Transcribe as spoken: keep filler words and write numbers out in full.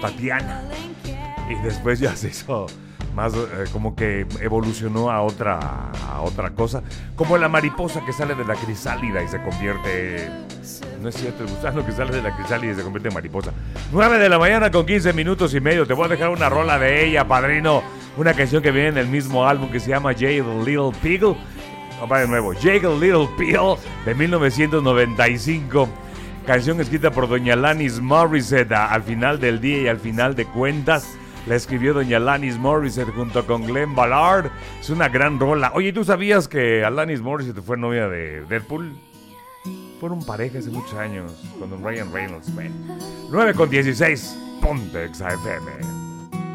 Tatiana. Y después ya se hizo más, eh, como que evolucionó a otra, a otra cosa. Como la mariposa que sale de la crisálida y se convierte... No es cierto, el gusano que sale de la crisálida y se convierte en mariposa. nueve de la mañana con quince minutos y medio. Te voy a dejar una rola de ella, padrino. Una canción que viene en el mismo álbum que se llama Jay the Little Pill. Oh, va de nuevo. Jay the Little Pill de mil novecientos noventa y cinco. Canción escrita por doña Alanis Morissette. Al final del día y al final de cuentas, la escribió doña Alanis Morissette junto con Glenn Ballard. Es una gran rola. Oye, ¿tú sabías que Alanis Morissette fue novia de Deadpool? Fueron pareja hace muchos años con don Ryan Reynolds. nueve con dieciséis. Ponte Exa F M.